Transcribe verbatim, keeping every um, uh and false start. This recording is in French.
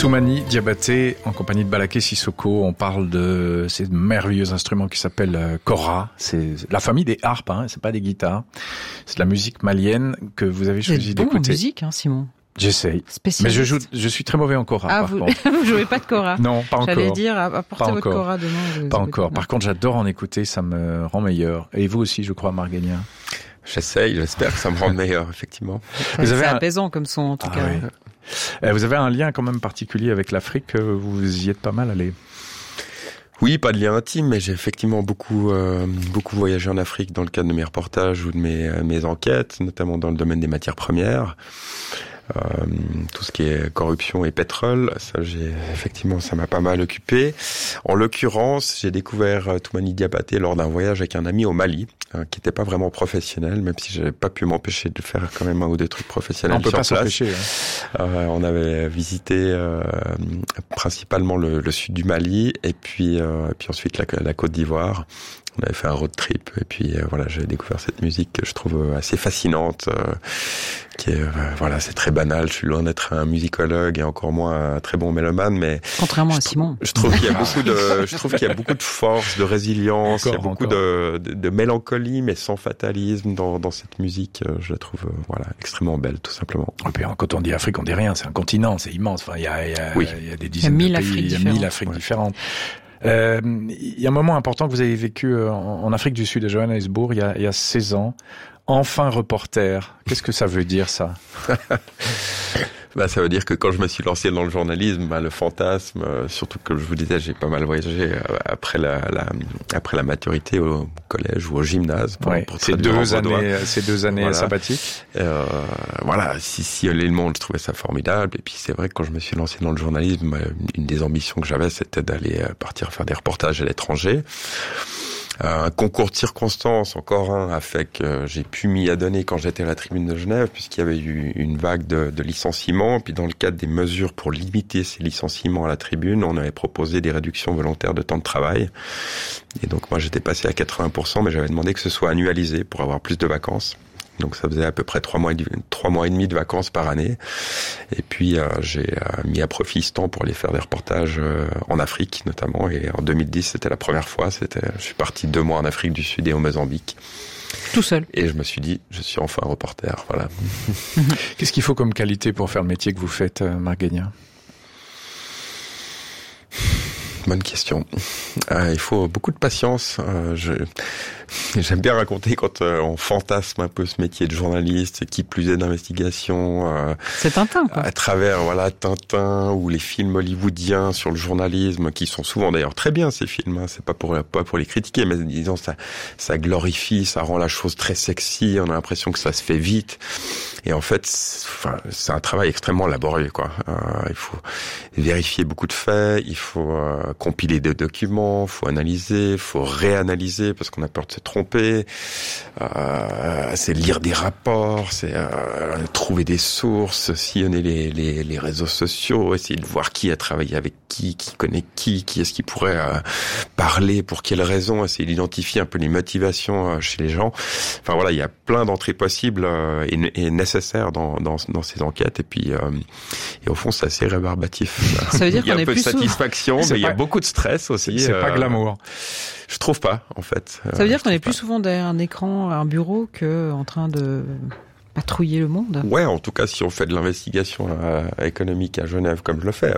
Toumani Diabaté, en compagnie de Balaké Sissoko, on parle de ces merveilleux instruments qui s'appellent kora. C'est la famille des harpes, hein, c'est pas des guitares. C'est de la musique malienne que vous avez choisi bon d'écouter. En musique, hein, Simon. J'essaye. Mais je joue, je suis très mauvais en kora. Ah, par vous, contre. vous jouez pas de kora? Non, pas encore. J'allais dire, apportez pas votre encore. kora demain. Pas encore. Par contre, j'adore en écouter, ça me rend meilleur. Et vous aussi, je crois, Marguerite. J'essaye, j'espère que ça me rend meilleur, effectivement. Vous c'est avez un... apaisant comme son, en tout ah, cas. Oui. Vous avez un lien quand même particulier avec l'Afrique, vous y êtes pas mal allé. Oui, pas de lien intime, mais j'ai effectivement beaucoup euh, beaucoup voyagé en Afrique dans le cadre de mes reportages ou de mes, mes enquêtes, notamment dans le domaine des matières premières. Euh, tout ce qui est corruption et pétrole, ça j'ai effectivement ça m'a pas mal occupé. En l'occurrence, j'ai découvert Toumani Diabaté lors d'un voyage avec un ami au Mali, hein, qui n'était pas vraiment professionnel, même si j'avais pas pu m'empêcher de faire quand même un ou deux trucs professionnels. On peut sur pas place. s'empêcher. Hein. Euh, on avait visité euh, principalement le, le sud du Mali et puis euh, et puis ensuite la, la Côte d'Ivoire. On avait fait un road trip et puis euh, voilà, j'ai découvert cette musique que je trouve assez fascinante, euh, qui est euh, voilà, c'est très banal. Je suis loin d'être un musicologue et encore moins un très bon mélomane, mais contrairement je, à Simon, je trouve qu'il y a beaucoup de, je trouve qu'il y a beaucoup de force, de résilience, encore, il y a beaucoup de, de, de mélancolie, mais sans fatalisme dans, dans cette musique. Je la trouve euh, voilà extrêmement belle, tout simplement. Et puis quand on dit Afrique, on dit rien, c'est un continent, c'est immense. Enfin, il y a, il y a, oui. il y a des dizaines il y a de pays, il y a mille Afriques ouais. différentes. Euh, il y a un moment important que vous avez vécu en, en Afrique du Sud, à Johannesburg, il y a, il y a seize ans. Enfin reporter. Qu'est-ce que ça veut dire, ça? Bah, ça veut dire que quand je me suis lancé dans le journalisme, bah, le fantasme, euh, surtout que je vous disais, j'ai pas mal voyagé euh, après la, la après la maturité au collège ou au gymnase. Pour, ouais, pour ces deux années, ces deux années voilà. sabbatiques. Euh, voilà, si si le monde, je trouvais ça formidable. Et puis c'est vrai que quand je me suis lancé dans le journalisme, une des ambitions que j'avais, c'était d'aller partir faire des reportages à l'étranger. Un concours de circonstances, encore un, a fait que j'ai pu m'y adonner quand j'étais à la Tribune de Genève, puisqu'il y avait eu une vague de, de licenciements. Puis dans le cadre des mesures pour limiter ces licenciements à la Tribune, on avait proposé des réductions volontaires de temps de travail. Et donc moi j'étais passé à quatre-vingts pour cent, mais j'avais demandé que ce soit annualisé pour avoir plus de vacances. Donc ça faisait à peu près trois mois et demi, trois mois et demi de vacances par année. Et puis euh, j'ai euh, mis à profit ce temps pour aller faire des reportages euh, en Afrique notamment. Et en deux mille dix, c'était la première fois. C'était, je suis parti deux mois en Afrique du Sud et au Mozambique. Tout seul. Et je me suis dit, je suis enfin un reporter. Voilà. Qu'est-ce qu'il faut comme qualité pour faire le métier que vous faites, euh, Marguerite? Bonne question. Euh, il faut beaucoup de patience. Euh, je, j'aime bien raconter quand euh, on fantasme un peu ce métier de journaliste, qui plus est d'investigation. Euh, c'est Tintin, quoi. À travers voilà Tintin ou les films hollywoodiens sur le journalisme, qui sont souvent d'ailleurs très bien ces films. Hein, c'est pas pour pas pour les critiquer, mais disons ça ça glorifie, ça rend la chose très sexy. On a l'impression que ça se fait vite. Et en fait, c'est, enfin, c'est un travail extrêmement laborieux, quoi. Euh, il faut vérifier beaucoup de faits, il faut euh, compiler des documents, il faut analyser, il faut réanalyser parce qu'on a peur de se tromper. Euh, c'est lire des rapports, c'est euh, trouver des sources, sillonner les, les, les réseaux sociaux, essayer de voir qui a travaillé avec qui, qui connaît qui, qui est-ce qui pourrait euh, parler, pour quelles raisons, essayer d'identifier un peu les motivations euh, chez les gens. Enfin voilà, il y a plein d'entrées possibles euh, et, et nécessaires dans, dans, dans ces enquêtes. Et puis, euh, et au fond, c'est assez rébarbatif. Ça veut dire il y a qu'on un est peu de plus satisfaction, mais pas... il y a beaucoup de stress aussi. C'est euh... pas glamour. Je trouve pas, en fait. Ça veut dire euh, qu'on est pas. plus souvent derrière un écran, un bureau, que en train de patrouiller le monde. Ouais, en tout cas, si on fait de l'investigation euh, économique à Genève, comme je le fais.